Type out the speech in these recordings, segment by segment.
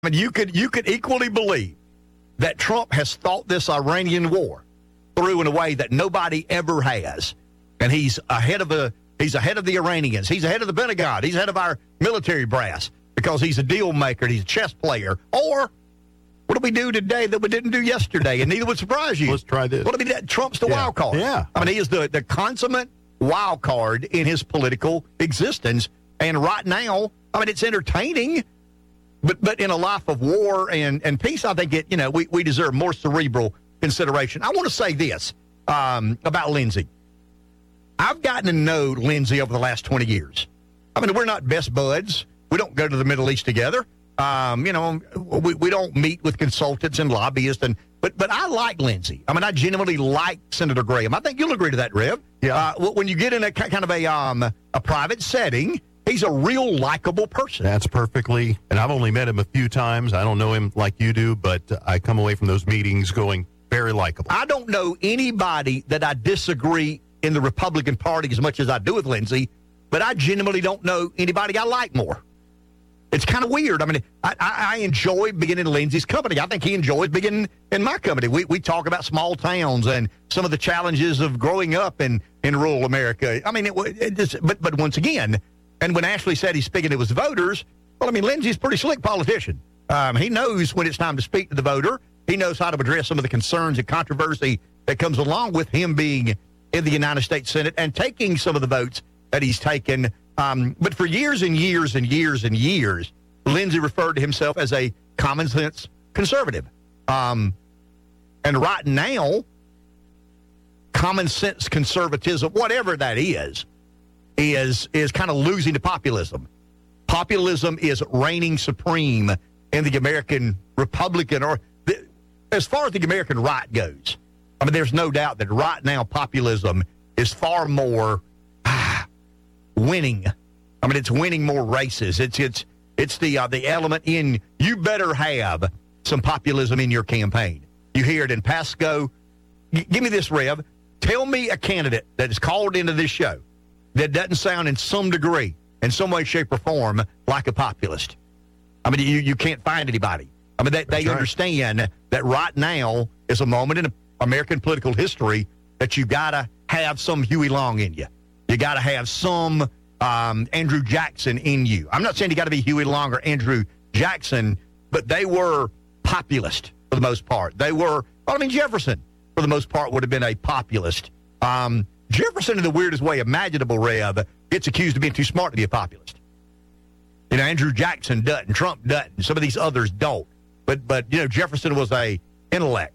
I mean, you could equally believe that Trump has thought this Iranian war through in a way that nobody ever has, and he's ahead of the Iranians. He's ahead of the Pentagon. He's ahead of our military brass because he's a deal maker. And he's a chess player. Or what do we do today that we didn't do yesterday? And neither would surprise you. Let's try this. What do we do? Trump's the wild card. Yeah. I mean, he is the consummate wild card in his political existence. And right now, I mean, it's entertaining. But in a life of war and peace, I think we deserve more cerebral consideration. I want to say this about Lindsey. I've gotten to know Lindsey over the last 20 years. I mean, we're not best buds. We don't go to the Middle East together. We don't meet with consultants and lobbyists. But I like Lindsey. I mean, I genuinely like Senator Graham. I think you'll agree to that, Rev. Yeah. When you get in a kind of a private setting, he's a real likable person. That's perfectly, and I've only met him a few times. I don't know him like you do, but I come away from those meetings going very likable. I don't know anybody that I disagree in the Republican Party as much as I do with Lindsey, but I genuinely don't know anybody I like more. It's kind of weird. I mean, I enjoy being in Lindsey's company. I think he enjoys being in my company. We talk about small towns and some of the challenges of growing up in rural America. I mean, but once again, and when Ashley said he's speaking to his voters, well, I mean, Lindsey's a pretty slick politician. He knows when it's time to speak to the voter. He knows how to address some of the concerns and controversy that comes along with him being in the United States Senate and taking some of the votes that he's taken. But for years and years and years and years, Lindsey referred to himself as a common sense conservative. And right now, common sense conservatism, whatever that is kind of losing to populism. Populism is reigning supreme in the American Republican, as far as the American right goes. I mean, there's no doubt that right now populism is far more winning. I mean, it's winning more races. It's the element in you better have some populism in your campaign. You hear it in Pasco. Give me this, Rev. Tell me a candidate that is called into this show that doesn't sound in some degree, in some way, shape, or form, like a populist. I mean, you can't find anybody. I mean, they understand that right now is a moment in American political history that you got to have some Huey Long in you. You got to have some Andrew Jackson in you. I'm not saying you got to be Huey Long or Andrew Jackson, but they were populist for the most part. Jefferson, for the most part, would have been a populist. Jefferson, in the weirdest way imaginable, Rev, gets accused of being too smart to be a populist. Andrew Jackson doesn't. Trump doesn't. Some of these others don't. But Jefferson was a intellect,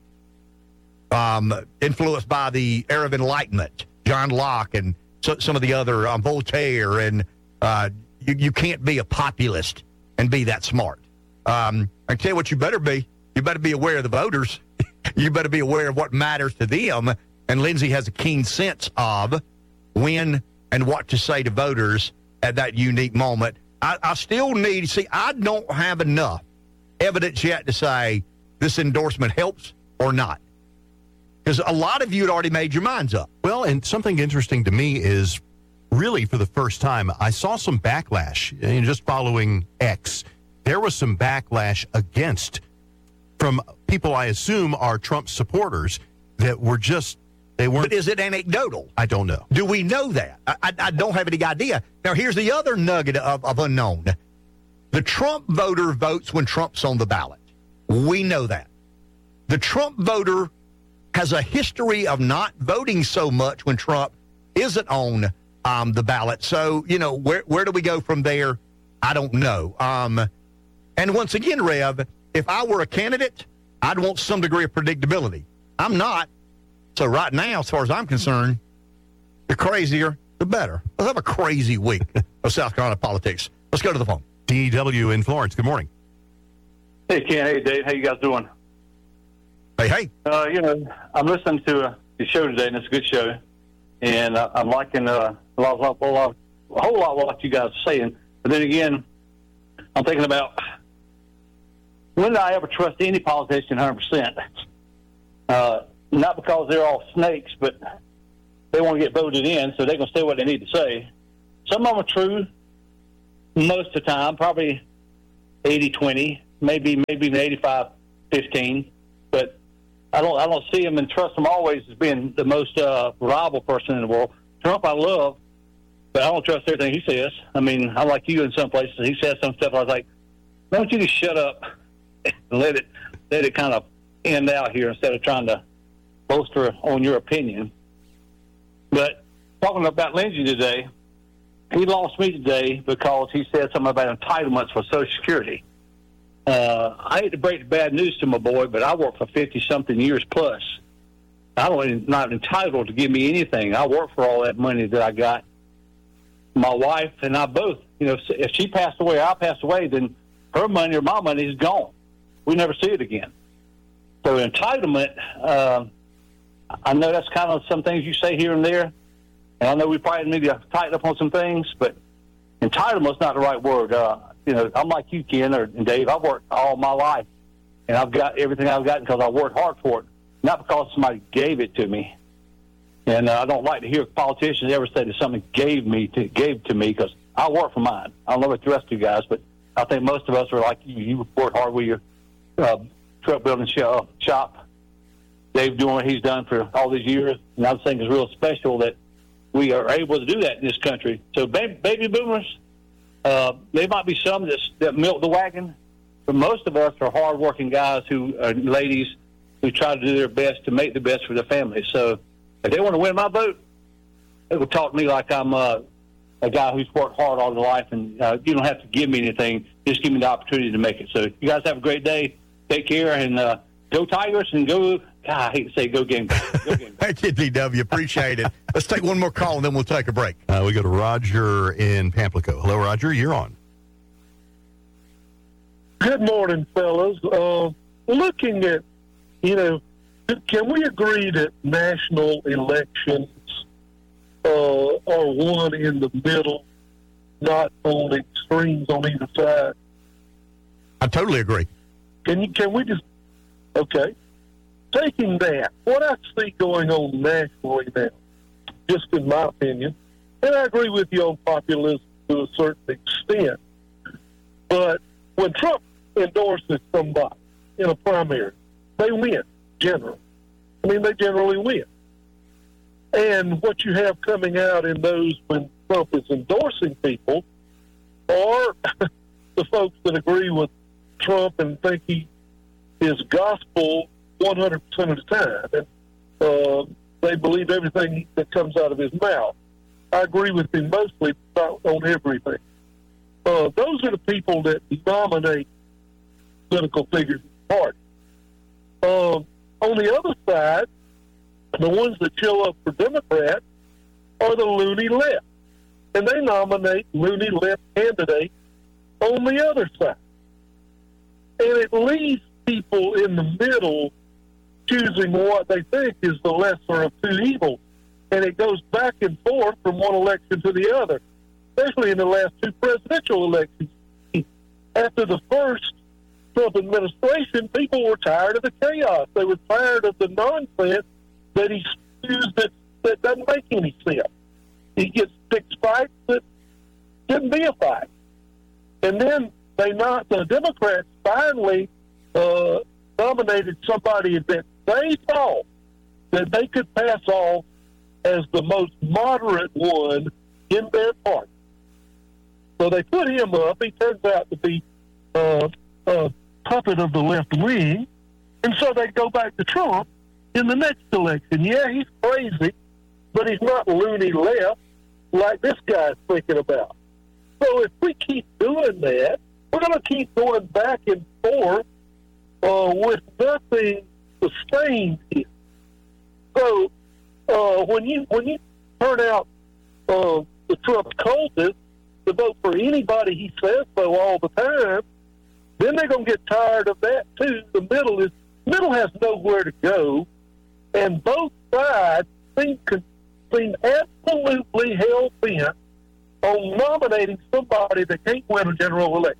influenced by the era of Enlightenment, John Locke, and some of the other, Voltaire, and you can't be a populist and be that smart. I tell you what you better be. You better be aware of the voters. You better be aware of what matters to them. And Lindsey has a keen sense of when and what to say to voters at that unique moment. I still need, I don't have enough evidence yet to say this endorsement helps or not. Because a lot of you had already made your minds up. Well, and something interesting to me is really for the first time, I saw some backlash, just following X. There was some backlash from people I assume are Trump supporters that were they weren't. But is it anecdotal? I don't know. Do we know that? I don't have any idea. Now, here's the other nugget of unknown. The Trump voter votes when Trump's on the ballot. We know that. The Trump voter has a history of not voting so much when Trump isn't on the ballot. So, where do we go from there? I don't know. And once again, Rev, if I were a candidate, I'd want some degree of predictability. I'm not. So right now, as far as I'm concerned, the crazier, the better. Let's have a crazy week of South Carolina politics. Let's go to the phone. DW in Florence. Good morning. Hey, Ken. Hey, Dave. How you guys doing? Hey. I'm listening to the show today, and it's a good show. And I'm liking a whole lot what you guys are saying. But then again, I'm thinking about when did I ever trust any politician 100%? Not because they're all snakes, but they want to get voted in, so they're going to say what they need to say. Some of them are true most of the time, probably 80-20, maybe an 85-15, but I don't see him and trust him always as being the most reliable person in the world. Trump I love, but I don't trust everything he says. I mean, I'm like you in some places. He says some stuff I was like, why don't you just shut up and let it kind of end out here instead of trying to bolster on your opinion. But talking about Lindsey today, he lost me today because he said something about entitlements for Social Security. I hate to break the bad news to my boy, but I worked for 50-something years plus. I'm not entitled to give me anything. I work for all that money that I got. My wife and I both, if she passed away or I passed away, then her money or my money is gone. We never see it again. So entitlement, I know that's kind of some things you say here and there, and I know we probably need to tighten up on some things, but entitlement's not the right word. I'm like you, Ken and Dave. I've worked all my life, and I've got everything I've gotten because I worked hard for it, not because somebody gave it to me. And I don't like to hear politicians ever say that something gave to me because I work for mine. I don't know about the rest of you guys, but I think most of us are like you. You work hard with your truck building shop. Dave doing what he's done for all these years, and I think it's real special that we are able to do that in this country. So baby boomers, there might be some that milk the wagon, but most of us are hard-working guys ladies who try to do their best to make the best for their families. So if they want to win my vote, they will talk to me like I'm a guy who's worked hard all his life, and you don't have to give me anything. Just give me the opportunity to make it. So you guys have a great day. Take care, and go Tigers, and go. God, I hate to say go Gamecocks. Go Gamecocks. Thank you, DW. Appreciate it. Let's take one more call, and then we'll take a break. We go to Roger in Pamplico. Hello, Roger. You're on. Good morning, fellas. Looking at, can we agree that national elections are won in the middle, not on extremes on either side? I totally agree. Can we just, okay. Taking that, what I see going on nationally now, just in my opinion, and I agree with you on populism to a certain extent, but when Trump endorses somebody in a primary, they win, generally. I mean, they generally win. And what you have coming out in those when Trump is endorsing people are the folks that agree with Trump and think he is gospel 100% of the time. And they believe everything that comes out of his mouth. I agree with him mostly, but not on everything. Those are the people that nominate political figures in the party. On the other side, the ones that show up for Democrats are the loony left. And they nominate loony left candidates on the other side. And it leaves people in the middle choosing what they think is the lesser of two evils. And it goes back and forth from one election to the other, especially in the last two presidential elections. After the first Trump administration, people were tired of the chaos. They were tired of the nonsense that he spews that doesn't make any sense. He gets fixed fights that shouldn't be a fight. And then the Democrats finally nominated somebody that they thought that they could pass off as the most moderate one in their party. So they put him up. He turns out to be a puppet of the left wing. And so they go back to Trump in the next election. Yeah, he's crazy, but he's not loony left like this guy's thinking about. So if we keep doing that, we're going to keep going back and forth with nothing sustained here. So when you turn out the Trump cultists to vote for anybody he says so all the time, then they're going to get tired of that too. The middle has nowhere to go, and both sides seem absolutely hell-bent on nominating somebody that can't win a general election.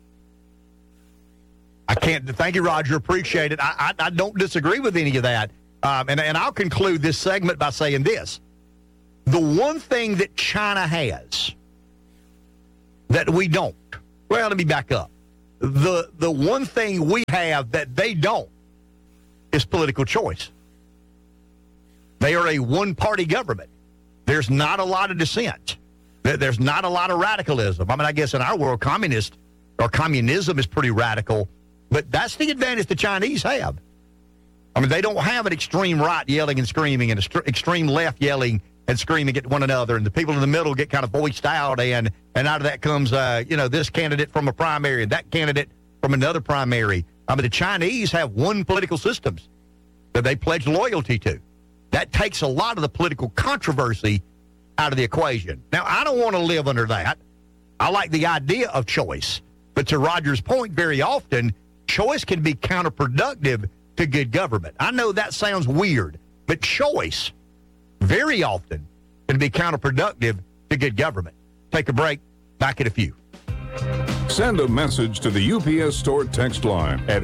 I can't. Thank you, Roger. Appreciate it. I don't disagree with any of that. And I'll conclude this segment by saying this. The one thing that China has that we don't, well, let me back up. the one thing we have that they don't is political choice. They are a one-party government. There's not a lot of dissent. There's not a lot of radicalism. I mean, I guess in our world, communism is pretty radical, but that's the advantage the Chinese have. I mean, they don't have an extreme right yelling and screaming and an extreme left yelling and screaming at one another, and the people in the middle get kind of voiced out, and out of that comes, this candidate from a primary and that candidate from another primary. I mean, the Chinese have one political system that they pledge loyalty to. That takes a lot of the political controversy out of the equation. Now, I don't want to live under that. I like the idea of choice. But to Roger's point, very often, choice can be counterproductive to good government. I know that sounds weird, but choice very often can be counterproductive to good government. Take a break. Back in a few. Send a message to the UPS Store text line at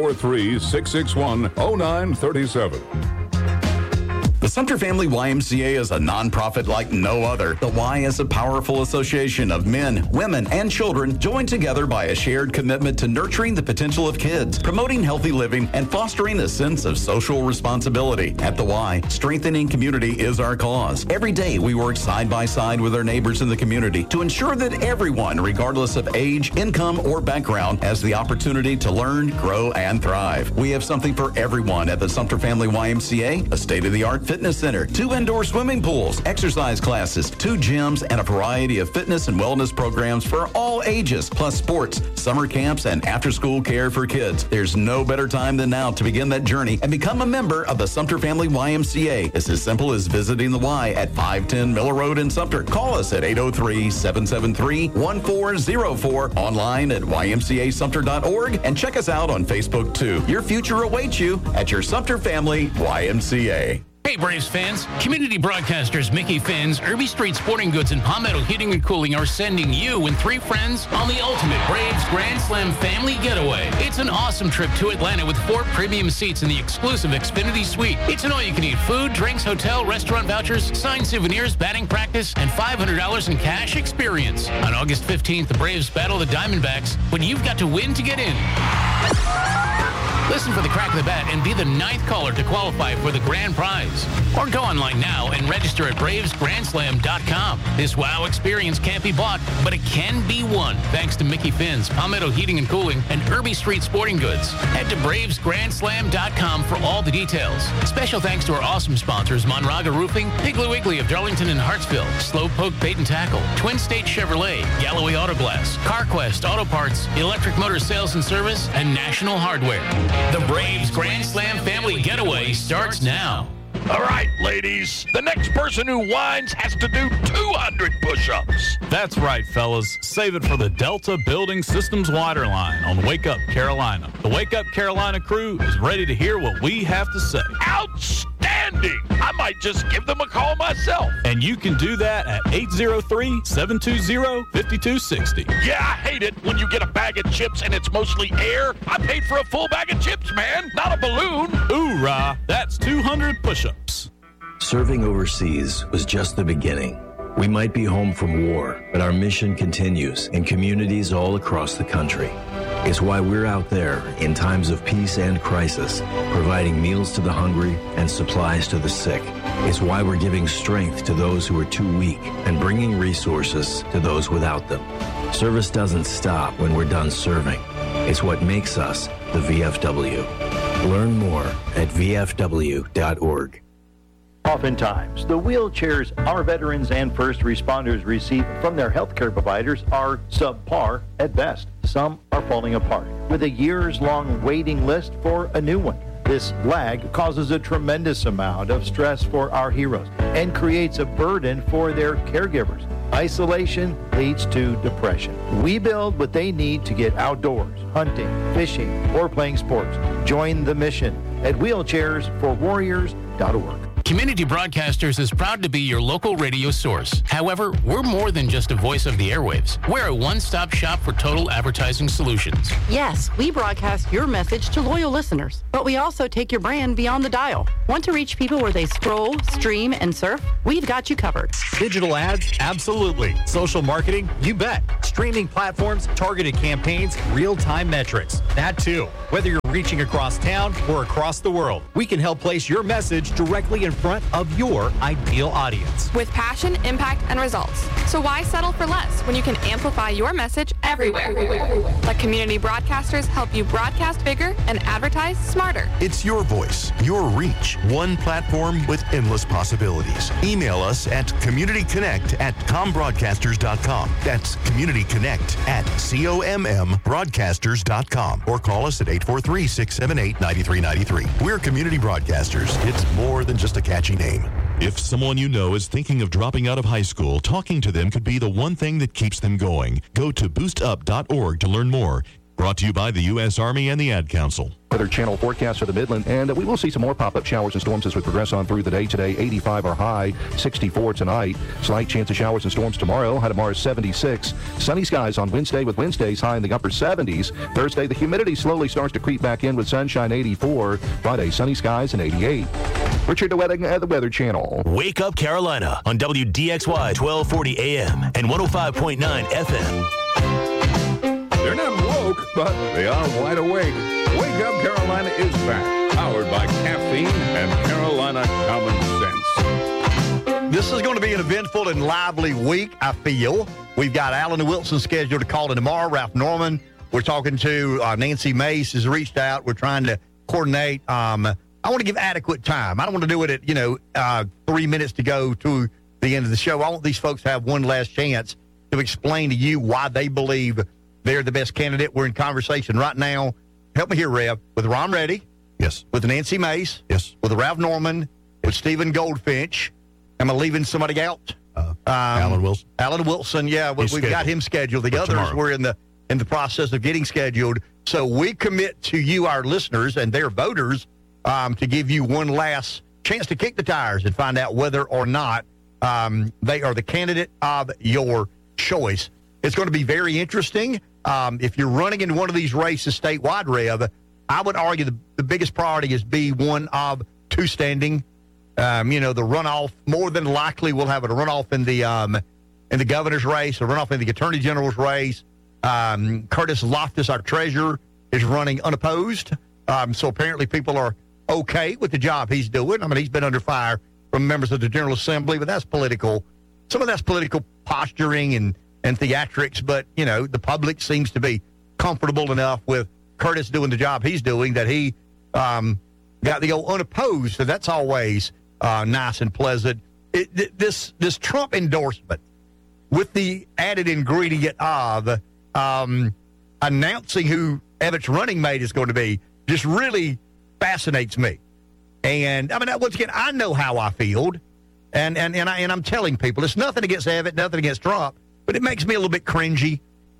843-661-0937. The Sumter Family YMCA is a nonprofit like no other. The Y is a powerful association of men, women, and children joined together by a shared commitment to nurturing the potential of kids, promoting healthy living, and fostering a sense of social responsibility. At the Y, strengthening community is our cause. Every day we work side by side with our neighbors in the community to ensure that everyone, regardless of age, income, or background, has the opportunity to learn, grow, and thrive. We have something for everyone at the Sumter Family YMCA, a state-of-the-art fitness center, 2 indoor swimming pools, exercise classes, 2 gyms, and a variety of fitness and wellness programs for all ages, plus sports, summer camps, and after-school care for kids. There's no better time than now to begin that journey and become a member of the Sumter Family YMCA. It's as simple as visiting the Y at 510 Miller Road in Sumter. Call us at 803-773-1404, online at ymcasumter.org, and check us out on Facebook too. Your future awaits you at your Sumter Family YMCA. Hey Braves fans, community broadcasters Mickey Finn's, Irby Street Sporting Goods, and Palmetto Heating and Cooling are sending you and 3 friends on the ultimate Braves Grand Slam family getaway. It's an awesome trip to Atlanta with 4 premium seats in the exclusive Xfinity Suite. It's an all-you-can-eat food, drinks, hotel, restaurant vouchers, signed souvenirs, batting practice, and $500 in cash experience. On August 15th, the Braves battle the Diamondbacks, but you've got to win to get in. Listen for the crack of the bat and be the 9th caller to qualify for the grand prize. Or go online now and register at BravesGrandSlam.com. This wow experience can't be bought, but it can be won. Thanks to Mickey Finn's, Palmetto Heating and Cooling, and Irby Street Sporting Goods. Head to BravesGrandSlam.com for all the details. Special thanks to our awesome sponsors, Monraga Roofing, Piggly Wiggly of Darlington and Hartsville, Slowpoke Bait and Tackle, Twin State Chevrolet, Galloway Auto Glass, CarQuest Auto Parts, Electric Motor Sales and Service, and National Hardware. The Braves Grand Slam Family Getaway starts now. All right, ladies. The next person who whines has to do 200 push-ups. That's right, fellas. Save it for the Delta Building Systems Waterline on Wake Up Carolina. The Wake Up Carolina crew is ready to hear what we have to say. Outstanding! I might just give them a call myself. And you can do that at 803-720-5260. Yeah, I hate it when you get a bag of chips and it's mostly air. I paid for a full bag of chips, man, not a balloon. Hoorah! That's 200 push-ups. Serving overseas was just the beginning. We might be home from war, but our mission continues in communities all across the country. It's why we're out there in times of peace and crisis, providing meals to the hungry and supplies to the sick. It's why we're giving strength to those who are too weak and bringing resources to those without them. Service doesn't stop when we're done serving. It's what makes us the VFW. Learn more at vfw.org. Oftentimes, the wheelchairs our veterans and first responders receive from their healthcare providers are subpar at best. Some are falling apart, with a years-long waiting list for a new one. This lag causes a tremendous amount of stress for our heroes and creates a burden for their caregivers. Isolation leads to depression. We build what they need to get outdoors, hunting, fishing, or playing sports. Join the mission at wheelchairsforwarriors.org. Community Broadcasters is proud to be your local radio source. However, we're more than just a voice of the airwaves. We're a one-stop shop for total advertising solutions. Yes, we broadcast your message to loyal listeners, but we also take your brand beyond the dial. Want to reach people where they scroll, stream, and surf? We've got you covered. Digital ads? Absolutely. Social marketing? You bet. Streaming platforms, targeted campaigns, real-time metrics. That too. Whether you're reaching across town or across the world, we can help place your message directly in front of your ideal audience. With passion, impact, and results. So why settle for less when you can amplify your message everywhere? Let Community Broadcasters help you broadcast bigger and advertise smarter. It's your voice, your reach, one platform with endless possibilities. Email us at communityconnect@combroadcasters.com. That's communityconnect@COMMbroadcasters.com. Or call us at 843-678-9393. We're Community Broadcasters. It's more than just a catchy name. If someone you know is thinking of dropping out of high school, talking to them could be the one thing that keeps them going. Go to boostup.org to learn more. Brought to you by the U.S. Army and the Ad Council. Weather Channel forecast for the Midland, and we will see some more pop-up showers and storms as we progress on through the day today. 85 our high, 64 tonight. Slight chance of showers and storms tomorrow. High tomorrow is 76. Sunny skies on Wednesday with Wednesdays high in the upper 70s. Thursday, the humidity slowly starts to creep back in with sunshine, 84. Friday, sunny skies and 88. Richard DeWetting at the Weather Channel. Wake Up Carolina on WDXY 1240 AM and 105.9 FM. They're not woke, but they are wide awake. Wake Up Carolina is back, powered by caffeine and Carolina Common Sense. This is going to be an eventful and lively week, I feel. We've got Alan Wilson scheduled to call in tomorrow, Ralph Norman. We're talking to Nancy Mace has reached out. We're trying to coordinate. I want to give adequate time. I don't want to do it at, 3 minutes to go to the end of the show. I want these folks to have one last chance to explain to you why they believe they're the best candidate. We're in conversation right now. Help me here, Rev. With Ron Reddy. Yes. With Nancy Mace. Yes. With Ralph Norman. With Stephen Goldfinch. Am I leaving somebody out? Alan Wilson. Alan Wilson, yeah. We've got him scheduled. The others tomorrow. We're in the process of getting scheduled. So we commit to you, our listeners, and their voters, to give you one last chance to kick the tires and find out whether or not they are the candidate of your choice. It's going to be very interesting. If you're running in one of these races statewide, Rev, I would argue the biggest priority is be one of two standing. The runoff, more than likely we'll have a runoff in the governor's race, a runoff in the attorney general's race. Curtis Loftus, our treasurer, is running unopposed. So apparently people are okay with the job he's doing. I mean, he's been under fire from members of the General Assembly, but that's political. Some of that's political posturing and theatrics, but, the public seems to be comfortable enough with Curtis doing the job he's doing that he got the old unopposed, so that's always nice and pleasant. This Trump endorsement with the added ingredient of announcing who Evatt's running mate is going to be just really fascinates me. And, once again, I know how I feel, and I'm telling people, it's nothing against Evatt, nothing against Trump, but it makes me a little bit cringy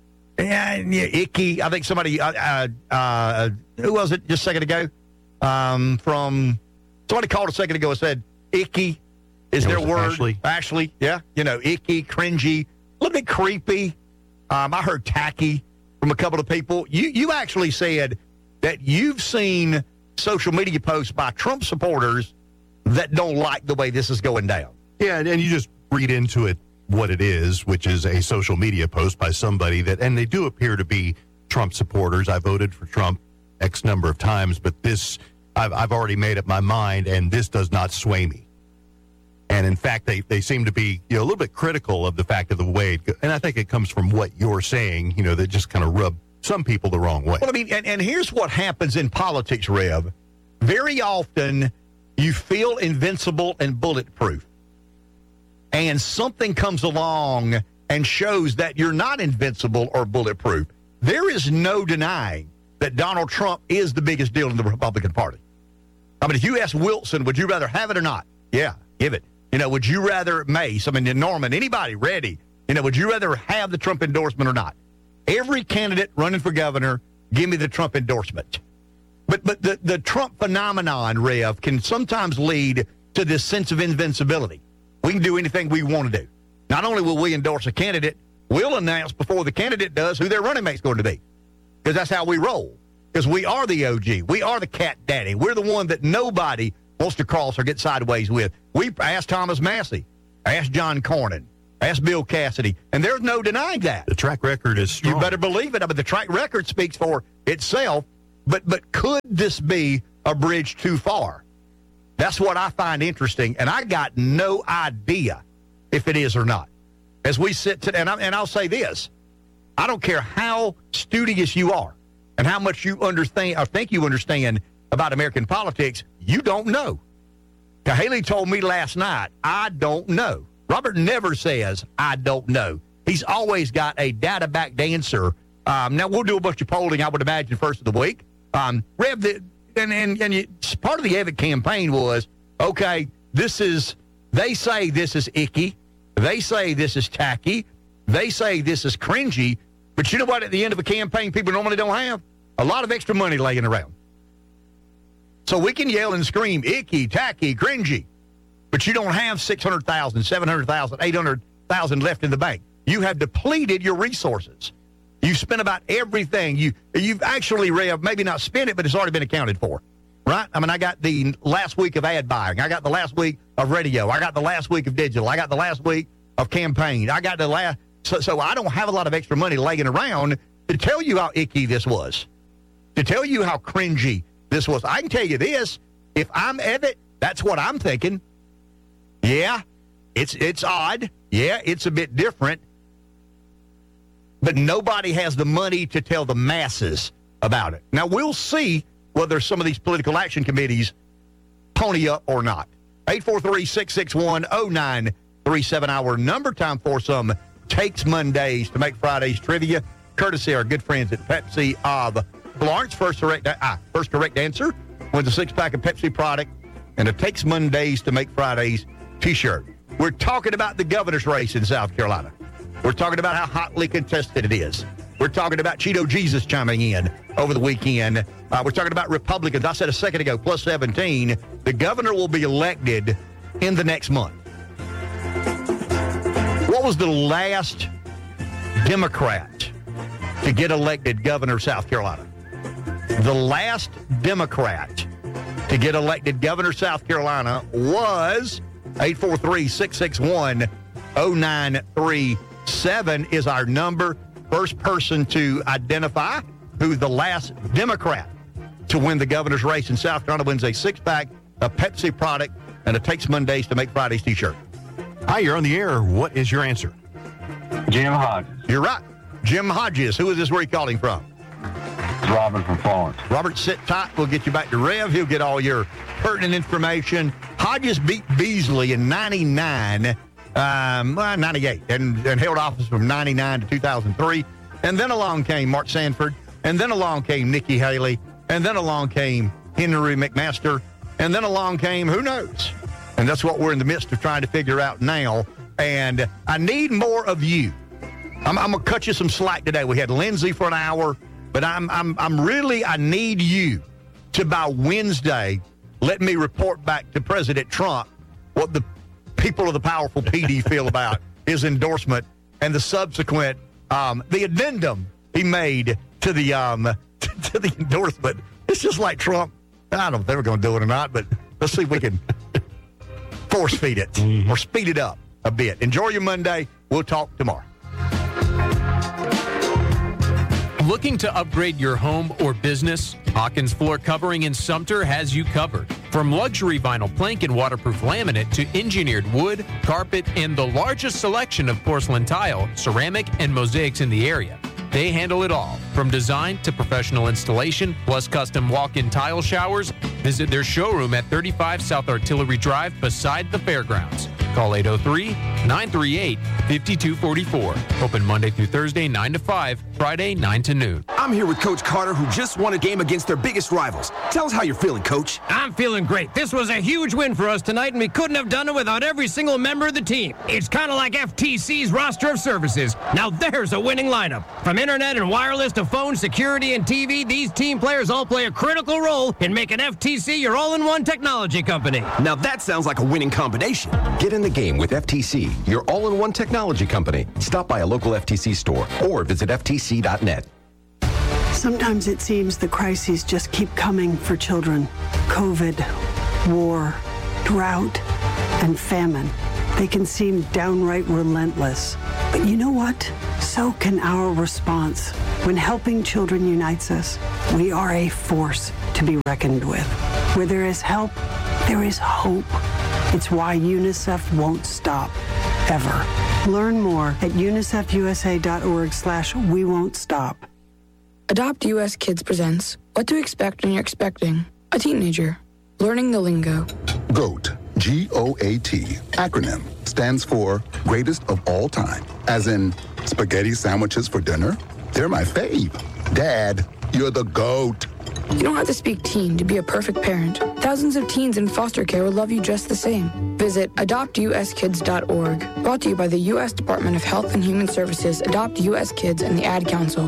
and icky. I think somebody, who was it just a second ago? Somebody called a second ago and said, icky is their word. Ashley, yeah. Icky, cringy, a little bit creepy. I heard tacky from a couple of people. You actually said that you've seen social media posts by Trump supporters that don't like the way this is going down. Yeah, and you just read into it what it is, which is a social media post by somebody and they do appear to be Trump supporters. I voted for Trump X number of times, but this, I've already made up my mind, and this does not sway me. And in fact, they seem to be a little bit critical of the fact of the way, and I think it comes from what you're saying, that just kind of rub some people the wrong way. Well, and here's what happens in politics, Rev. Very often, you feel invincible and bulletproof. And something comes along and shows that you're not invincible or bulletproof. There is no denying that Donald Trump is the biggest deal in the Republican Party. If you ask Wilson, would you rather have it or not? Yeah, give it. Would you rather Mace, Norman, anybody, Reddy, would you rather have the Trump endorsement or not? Every candidate running for governor, give me the Trump endorsement. But the Trump phenomenon, Rev, can sometimes lead to this sense of invincibility. We can do anything we want to do. Not only will we endorse a candidate, we'll announce before the candidate does who their running mate's going to be. Because that's how we roll. Because we are the OG. We are the cat daddy. We're the one that nobody wants to cross or get sideways with. We asked Thomas Massey, asked John Cornyn, asked Bill Cassidy, and there's no denying that. The track record is strong. You better believe it. I mean, the track record speaks for itself. But could this be a bridge too far? That's what I find interesting, and I got no idea if it is or not. As we sit today, and I'll say this, I don't care how studious you are and how much you understand or think you understand about American politics, you don't know. Haley told me last night, I don't know. Robert never says, I don't know. He's always got a data-backed answer. Now, we'll do a bunch of polling, I would imagine, first of the week. Rev, part of the Evitt campaign was, okay, they say this is icky. They say this is tacky. They say this is cringy. But you know what? At the end of a campaign, people normally don't have a lot of extra money laying around. So we can yell and scream, icky, tacky, cringy. But you don't have 600,000, 700,000, 800,000 left in the bank. You have depleted your resources. You've spent about everything. You've actually, Rev, maybe not spent it, but it's already been accounted for, right? I mean, I got the last week of ad buying. I got the last week of radio. I got the last week of digital. I got the last week of campaign. I got the last. So I don't have a lot of extra money laying around to tell you how icky this was, to tell you how cringy this was. I can tell you this. If I'm Evitt, that's what I'm thinking. Yeah, it's odd. Yeah, it's a bit different. But nobody has the money to tell the masses about it. Now, we'll see whether some of these political action committees pony up or not. 843-661-0937, our number. Time for some Takes Mondays to make Fridays trivia, courtesy our good friends at Pepsi of Florence. First correct answer wins a six-pack of Pepsi product and a Takes Mondays to make Fridays T-shirt. We're talking about the governor's race in South Carolina. We're talking about how hotly contested it is. We're talking about Cheeto Jesus chiming in over the weekend. We're talking about Republicans. I said a second ago, plus 17. The governor will be elected in the next month. What was the last Democrat to get elected governor of South Carolina? The last Democrat to get elected governor of South Carolina was 843-661-0937 is our number. First person to identify who the last Democrat to win the governor's race in South Carolina wins a six-pack of Pepsi product and a Takes Mondays to make Fridays T-shirt. Hi, you're on the air. What is your answer? Jim Hodges. You're right. Jim Hodges. Who is this? Where are you calling from? It's Robert from Florence. Robert, sit tight. We'll get you back to Rev. He'll get all your pertinent information. Hodges beat Beasley in 98, and held office from 99 to 2003. And then along came Mark Sanford, and then along came Nikki Haley, and then along came Henry McMaster, and then along came who knows? And that's what we're in the midst of trying to figure out now. And I need more of you. I'm going to cut you some slack today. We had Lindsay for an hour, but I need you to, by Wednesday, let me report back to President Trump what the people of the powerful PD feel about his endorsement and the subsequent, the addendum he made to the to the endorsement. It's just like Trump. I don't know if they were going to do it or not, but let's see if we can force feed it or speed it up a bit. Enjoy your Monday. We'll talk tomorrow. Looking to upgrade your home or business? Hawkins Floor Covering in Sumter has you covered. From luxury vinyl plank and waterproof laminate to engineered wood, carpet, and the largest selection of porcelain tile, ceramic, and mosaics in the area. They handle it all, from design to professional installation, plus custom walk-in tile showers. Visit their showroom at 35 South Artillery Drive beside the fairgrounds. Call 803-938-5244. Open Monday through Thursday, 9 to 5, Friday, 9 to noon. I'm here with Coach Carter, who just won a game against their biggest rivals. Tell us how you're feeling, Coach. I'm feeling great. This was a huge win for us tonight, and we couldn't have done it without every single member of the team. It's kind of like FTC's roster of services. Now there's a winning lineup. From internet and wireless to phone, security, and TV, these team players all play a critical role in making FTC your all-in-one technology company. Now that sounds like a winning combination. Get in the game with FTC, your all-in-one technology company. Stop by a local FTC store or visit FTC.net. Sometimes it seems the crises just keep coming for children. COVID, war, drought, and famine. They can seem downright relentless. But you know what? So can our response. When helping children unites us, we are a force to be reckoned with. Where there is help, there is hope. It's why UNICEF won't stop, ever. Learn more at unicefusa.org/we won't stop. Adopt US Kids presents What to Expect When You're Expecting a Teenager. Learning the lingo. GOAT, G-O-A-T, acronym, stands for Greatest of All Time. As in, spaghetti sandwiches for dinner? They're my fave. Dad, you're the GOAT. You don't have to speak teen to be a perfect parent. Thousands of teens in foster care will love you just the same. Visit adoptuskids.org. Brought to you by the U.S. Department of Health and Human Services, Adopt U.S. Kids, and the Ad Council.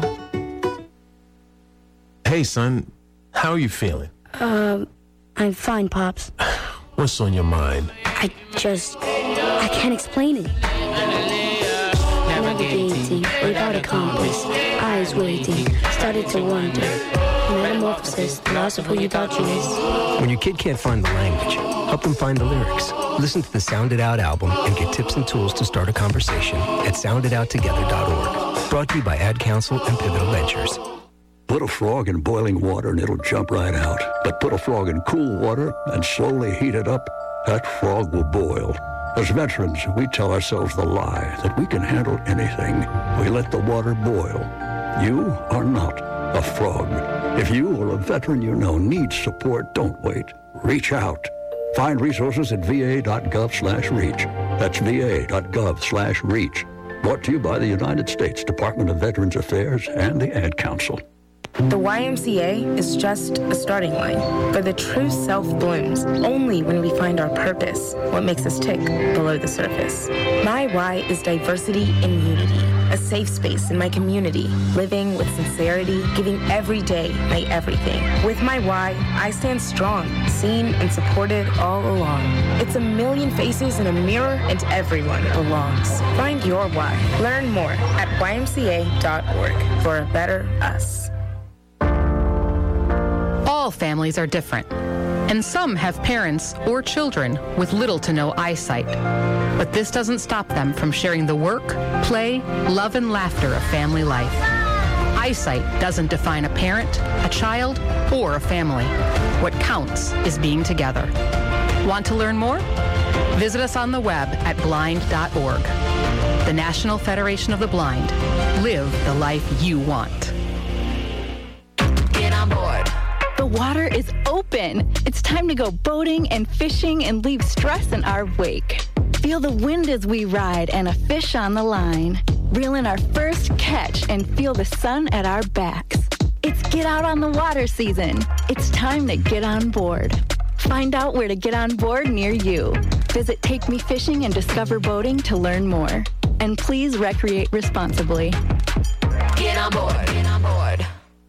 Hey, son. How are you feeling? I'm fine, Pops. What's on your mind? I can't explain it. Navigating without a compass, eyes waiting, started to wonder. Metamorphosis, the loss of who you thought you was. When your kid can't find the language, help them find the lyrics. Listen to the Sound It Out album and get tips and tools to start a conversation at sounditouttogether.org. Brought to you by Ad Council and Pivotal Ventures. Put a frog in boiling water and it'll jump right out. But put a frog in cool water and slowly heat it up, that frog will boil. As veterans, we tell ourselves the lie that we can handle anything. We let the water boil. You are not a frog. If you or a veteran you know needs support, don't wait. Reach out. Find resources at va.gov/reach. That's va.gov/reach. Brought to you by the United States Department of Veterans Affairs and the Ad Council. The YMCA is just a starting line, for the true self blooms only when we find our purpose, what makes us tick below the surface. My why is diversity and unity, a safe space in my community, living with sincerity, giving every day my everything. With my why, I stand strong, seen and supported all along. It's a million faces in a mirror and everyone belongs. Find your why. Learn more at ymca.org for a better us. All families are different, and some have parents or children with little to no eyesight. But this doesn't stop them from sharing the work, play, love, and laughter of family life. Eyesight doesn't define a parent, a child, or a family. What counts is being together. Want to learn more? Visit us on the web at blind.org. The National Federation of the Blind. Live the life you want. Get on board. The water is open. It's time to go boating and fishing and leave stress in our wake. Feel the wind as we ride and a fish on the line. Reel in our first catch and feel the sun at our backs. It's get out on the water season. It's time to get on board. Find out where to get on board near you. Visit Take Me Fishing and Discover Boating to learn more. And please recreate responsibly. Get on board. Get on board.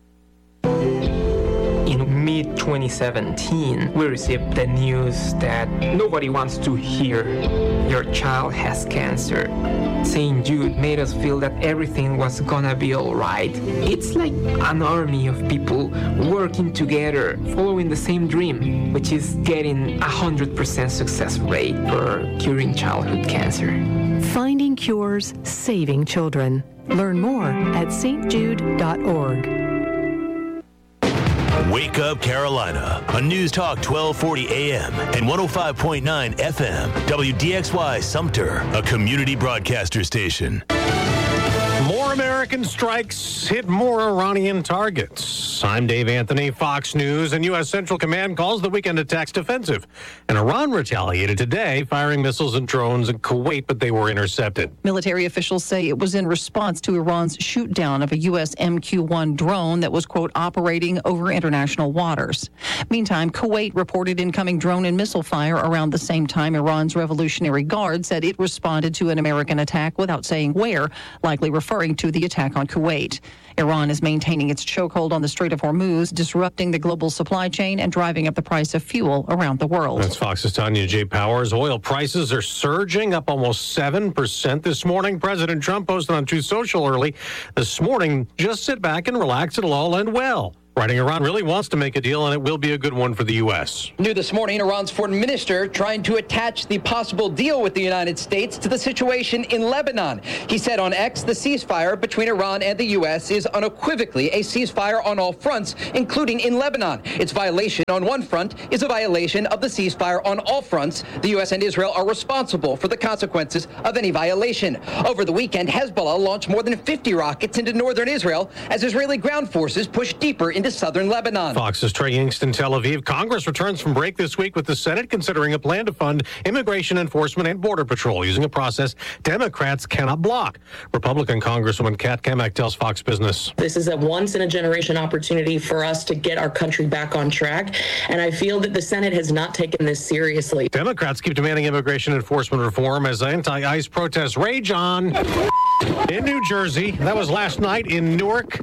In mid-2017, we received the news that nobody wants to hear your child has cancer. St. Jude made us feel that everything was gonna be alright. It's like an army of people working together, following the same dream, which is getting 100% success rate for curing childhood cancer. Finding cures, saving children. Learn more at stjude.org. Wake Up Carolina on News Talk 1240 AM and 105.9 FM. WDXY Sumter, a community broadcaster station. More American strikes hit more Iranian targets. I'm Dave Anthony, Fox News, and U.S. Central Command calls the weekend attacks defensive. And Iran retaliated today, firing missiles and drones in Kuwait, but they were intercepted. Military officials say it was in response to Iran's shoot-down of a U.S. MQ-1 drone that was, quote, operating over international waters. Meantime, Kuwait reported incoming drone and missile fire around the same time Iran's Revolutionary Guard said it responded to an American attack without saying where, likely referring to the attack on Kuwait. Iran is maintaining its chokehold on the Strait of Hormuz, disrupting the global supply chain and driving up the price of fuel around the world. That's Fox's Tanya J. Powers. Oil prices are surging, up almost 7% this morning. President Trump posted on Truth Social early this morning, just sit back and relax, it'll all end well. Writing, Iran really wants to make a deal, and it will be a good one for the U.S. New this morning, Iran's foreign minister trying to attach the possible deal with the United States to the situation in Lebanon. He said on X, the ceasefire between Iran and the U.S. is unequivocally a ceasefire on all fronts, including in Lebanon. Its violation on one front is a violation of the ceasefire on all fronts. The U.S. and Israel are responsible for the consequences of any violation. Over the weekend, Hezbollah launched more than 50 rockets into northern Israel as Israeli ground forces push deeper into southern Lebanon. Fox's Trey Yingst in Tel Aviv. Congress returns from break this week with the Senate considering a plan to fund immigration enforcement and border patrol using a process Democrats cannot block. Republican Congresswoman Kat Kamak tells Fox Business. This is a once-in-a-generation opportunity for us to get our country back on track, and I feel that the Senate has not taken this seriously. Democrats keep demanding immigration enforcement reform as anti-ICE protests rage on in New Jersey. That was last night in Newark.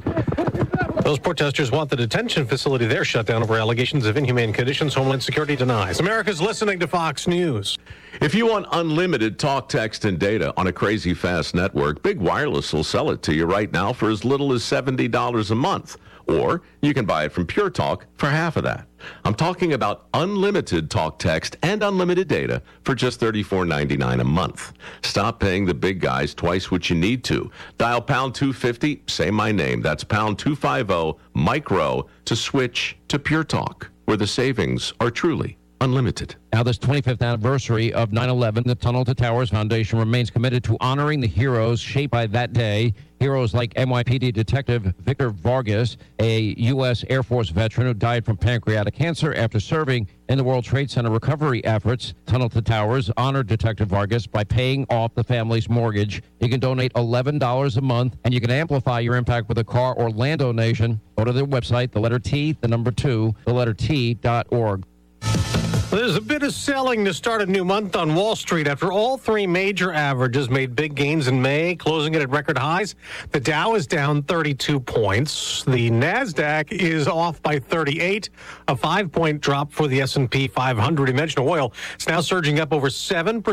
Those protesters want the detention facility there shut down over allegations of inhumane conditions. Homeland Security denies. America's listening to Fox News. If you want unlimited talk, text, and data on a crazy fast network, Big Wireless will sell it to you right now for as little as $70 a month. Or you can buy it from Pure Talk for half of that. I'm talking about unlimited talk, text, and unlimited data for just $34.99 a month. Stop paying the big guys twice what you need to. Dial pound 250, say my name. That's pound 250, micro, to switch to Pure Talk, where the savings are truly unlimited. Now, this 25th anniversary of 9/11, the Tunnel to Towers Foundation remains committed to honoring the heroes shaped by that day. Heroes like NYPD Detective Victor Vargas, a U.S. Air Force veteran who died from pancreatic cancer after serving in the World Trade Center recovery efforts. Tunnel to Towers honored Detective Vargas by paying off the family's mortgage. You can donate $11 a month, and you can amplify your impact with a car or land donation. Go to their website, the letter T, the number 2, the letter T.org. There's a bit of selling to start a new month on Wall Street after all three major averages made big gains in May, closing it at record highs. The Dow is down 32 points. The NASDAQ is off by 38, a 5-point drop for the S&P 500. You mentioned oil. It's now surging up over 7%.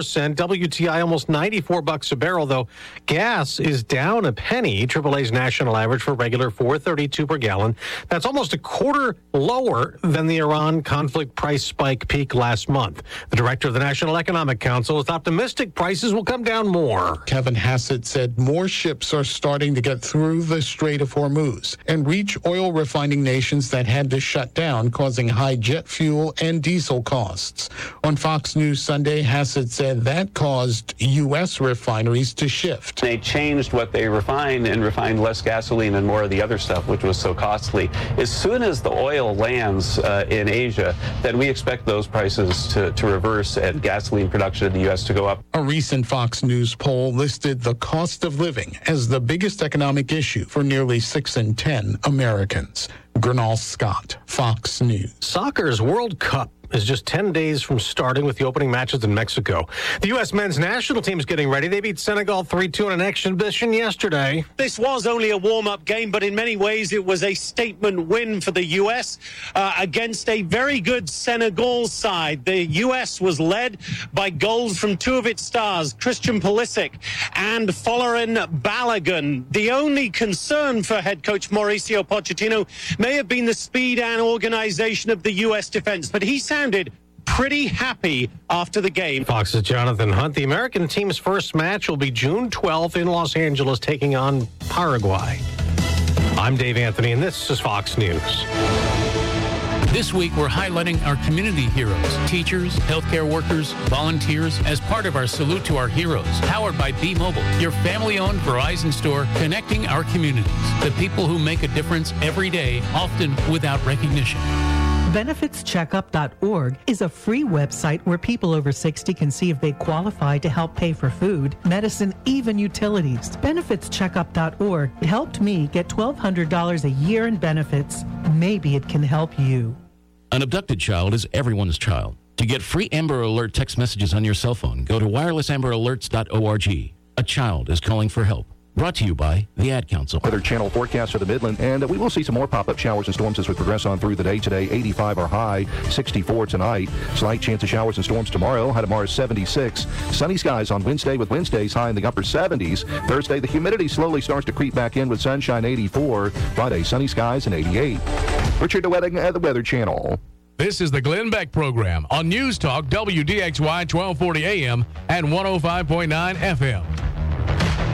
WTI almost $94 a barrel, though. Gas is down a penny. AAA's national average for regular $4.32 per gallon. That's almost a quarter lower than the Iran conflict price spike peak last month. The director of the National Economic Council is optimistic prices will come down more. Kevin Hassett said more ships are starting to get through the Strait of Hormuz and reach oil refining nations that had to shut down, causing high jet fuel and diesel costs. On Fox News Sunday, Hassett said that caused U.S. refineries to shift. They changed what they refined and refined less gasoline and more of the other stuff, which was so costly. As soon as the oil lands in Asia, then we expect those prices to reverse and gasoline production in the U.S. to go up. A recent Fox News poll listed the cost of living as the biggest economic issue for nearly 6 in 10 Americans. Gernal Scott, Fox News. Soccer's World Cup is just 10 days from starting with the opening matches in Mexico. The U.S. men's national team is getting ready. They beat Senegal 3-2 in an exhibition yesterday. This was only a warm-up game, but in many ways it was a statement win for the U.S. Against a very good Senegal side. The U.S. was led by goals from two of its stars, Christian Pulisic and Folarin Balogun. The only concern for head coach Mauricio Pochettino may have been the speed and organization of the U.S. defense, but he sounded pretty happy after the game. Fox's Jonathan Hunt. The American team's first match will be June 12th in Los Angeles, taking on Paraguay. I'm Dave Anthony, and this is Fox News. This week, we're highlighting our community heroes, teachers, healthcare workers, volunteers, as part of our Salute to Our Heroes, powered by B-Mobile, your family-owned Verizon store connecting our communities. The people who make a difference every day, often without recognition. BenefitsCheckup.org is a free website where people over 60 can see if they qualify to help pay for food, medicine, even utilities. BenefitsCheckup.org helped me get $1,200 a year in benefits. Maybe it can help you. An abducted child is everyone's child. To get free Amber Alert text messages on your cell phone, go to wirelessamberalerts.org. A child is calling for help. Brought to you by the Ad Council. Weather Channel forecast for the Midland, and we will see some more pop-up showers and storms as we progress on through the day today. 85 our high, 64 tonight. Slight chance of showers and storms tomorrow. High tomorrow is 76. Sunny skies on Wednesday with Wednesdays high in the upper 70s. Thursday, the humidity slowly starts to creep back in with sunshine, 84. Friday, sunny skies and 88. Richard DeWetting at the Weather Channel. This is the Glenn Beck Program on News Talk WDXY 1240 AM and 105.9 FM.